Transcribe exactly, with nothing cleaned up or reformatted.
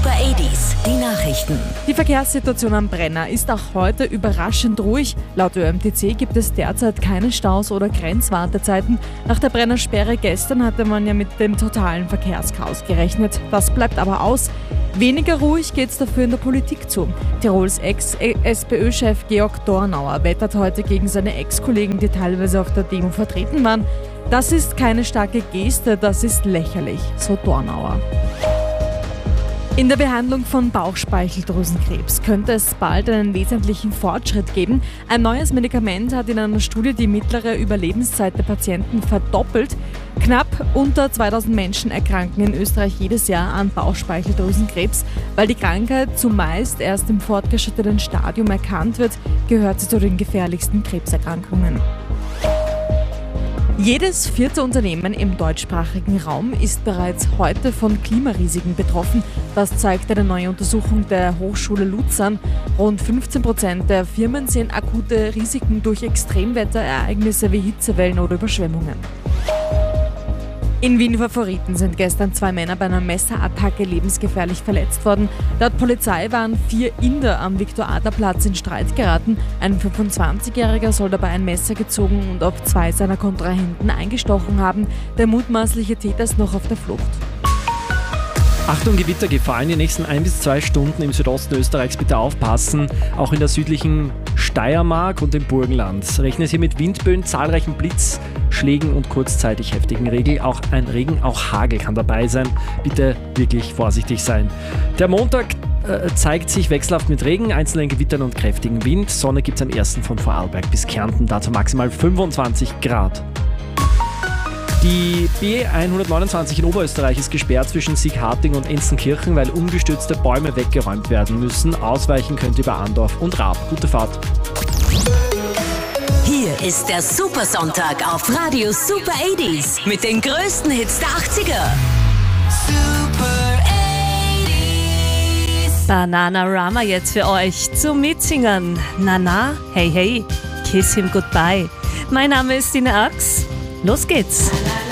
Super achtziger, die Nachrichten. Die Verkehrssituation am Brenner ist auch heute überraschend ruhig. Laut Ö M T C gibt es derzeit keine Staus oder Grenzwartezeiten. Nach der Brennersperre gestern hatte man ja mit dem totalen Verkehrschaos gerechnet. Das bleibt aber aus. Weniger ruhig geht es dafür in der Politik zu. Tirols Ex-S P Ö-Chef Georg Dornauer wettert heute gegen seine Ex-Kollegen, die teilweise auf der Demo vertreten waren. Das ist keine starke Geste, das ist lächerlich, so Dornauer. In der Behandlung von Bauchspeicheldrüsenkrebs könnte es bald einen wesentlichen Fortschritt geben. Ein neues Medikament hat in einer Studie die mittlere Überlebenszeit der Patienten verdoppelt. Knapp unter zweitausend Menschen erkranken in Österreich jedes Jahr an Bauchspeicheldrüsenkrebs. Weil die Krankheit zumeist erst im fortgeschrittenen Stadium erkannt wird, gehört sie zu den gefährlichsten Krebserkrankungen. Jedes vierte Unternehmen im deutschsprachigen Raum ist bereits heute von Klimarisiken betroffen. Das zeigt eine neue Untersuchung der Hochschule Luzern. Rund fünfzehn Prozent der Firmen sehen akute Risiken durch Extremwetterereignisse wie Hitzewellen oder Überschwemmungen. In Wien Favoriten sind gestern zwei Männer bei einer Messerattacke lebensgefährlich verletzt worden. Laut Polizei waren vier Inder am Viktor-Adler-Platz in Streit geraten. Ein fünfundzwanzigjähriger soll dabei ein Messer gezogen und auf zwei seiner Kontrahenten eingestochen haben. Der mutmaßliche Täter ist noch auf der Flucht. Achtung, Gewittergefahr in den nächsten ein bis zwei Stunden im Südosten Österreichs. Bitte aufpassen, auch in der südlichen Steiermark und im Burgenland. Rechnen Sie mit Windböen, zahlreichen Blitzschlägen und kurzzeitig heftigen Regen. Auch ein Regen, auch Hagel kann dabei sein. Bitte wirklich vorsichtig sein. Der Montag äh, zeigt sich wechselhaft mit Regen, einzelnen Gewittern und kräftigem Wind. Sonne gibt es am ersten von Vorarlberg bis Kärnten, dazu maximal fünfundzwanzig Grad. Die B hundertneunundzwanzig in Oberösterreich ist gesperrt zwischen Siegharting und Enzenkirchen, weil umgestürzte Bäume weggeräumt werden müssen. Ausweichen könnt ihr bei Andorf und Raab. Gute Fahrt. Hier ist der Supersonntag auf Radio Super achtziger mit den größten Hits der achtziger. Super achtziger. Bananarama jetzt für euch zum Mitsingen. Nana, hey hey, kiss him goodbye. Mein Name ist Dina Ax. Los geht's!